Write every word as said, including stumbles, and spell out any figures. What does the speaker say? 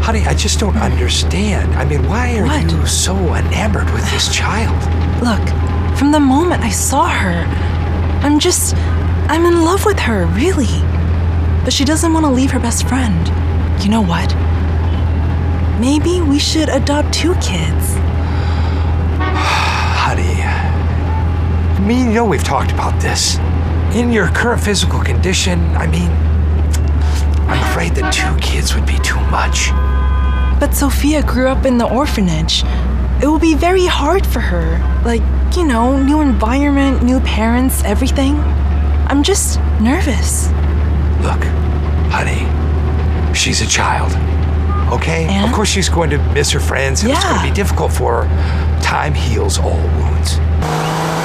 Honey, I just don't understand. I mean, why are What? you so enamored with this child? Look, from the moment I saw her, I'm just... I'm in love with her, really. But she doesn't want to leave her best friend. You know what? Maybe we should adopt two kids. Honey, I mean, you know we've talked about this. In your current physical condition, I mean, I'm afraid that two kids would be too much. But Sophia grew up in the orphanage. It will be very hard for her. Like, you know, new environment, new parents, everything. I'm just nervous. Look, honey, she's a child, okay? And? Of course she's going to miss her friends, and it's going to Yeah. be difficult for her. Time heals all wounds.